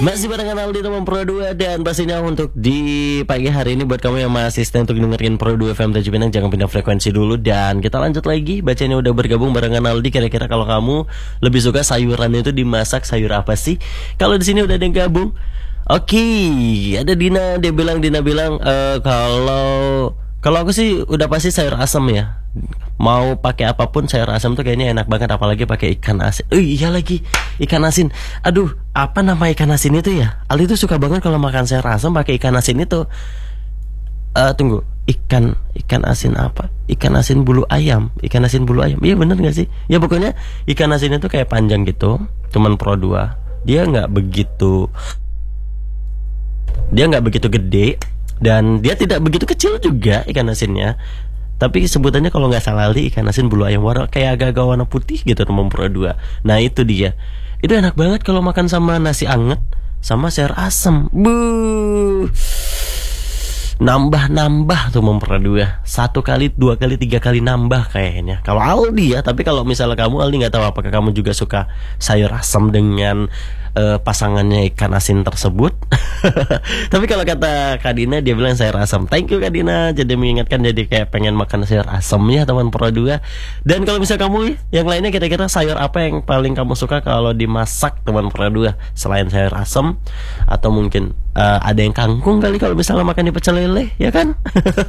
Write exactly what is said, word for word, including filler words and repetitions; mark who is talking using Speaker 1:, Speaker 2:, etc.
Speaker 1: Masih barengan Aldi teman Pro dua. Dan pastinya untuk di pagi hari ini buat kamu yang masih stay untuk dengerin Pro dua F M Tanjung Pinang, jangan pindah frekuensi dulu. Dan kita lanjut lagi, bacanya udah bergabung barengan Aldi. Kira-kira kalau kamu lebih suka sayuran itu dimasak sayur apa sih? Kalau di sini udah ada yang gabung. Oke, ada Dina, dia bilang Dina bilang e, kalau kalau aku sih udah pasti sayur asam ya. Mau pakai apapun sayur asam tuh kayaknya enak banget, apalagi pakai ikan asin. Oh iya lagi, ikan asin. Aduh, apa nama ikan asin itu ya? Ali tuh suka banget kalau makan sayur asam pakai ikan asin itu. Uh, tunggu, ikan ikan asin apa? Ikan asin bulu ayam, ikan asin bulu ayam. Iya bener nggak sih? Ya pokoknya ikan asin itu kayak panjang gitu, cuman Pro dua. Dia nggak begitu, dia nggak begitu gede. Dan dia tidak begitu kecil juga ikan asinnya. Tapi sebutannya kalau nggak salah li ikan asin bulu ayam, warna kayak agak-agak warna putih gitu teman Pro dua. Nah itu dia. Itu enak banget kalau makan sama nasi anget sama sayur asem. Buh. Nambah-nambah tuh Pro dua. Satu kali, dua kali, tiga kali nambah kayaknya. Kalau Aldi ya, tapi kalau misalnya kamu Aldi nggak tahu apakah kamu juga suka sayur asem dengan uh, pasangannya ikan asin tersebut. Tapi kalau kata Kak Dina, dia bilang sayur asam. Thank you Kak Dina, jadi mengingatkan, jadi kayak pengen makan sayur asam ya teman Pro dua. Dan kalau misalnya kamu yang lainnya, kira-kira sayur apa yang paling kamu suka kalau dimasak teman Pro dua selain sayur asam? Atau mungkin uh, ada yang kangkung kali kalau misalnya makan di pecel lele, ya kan?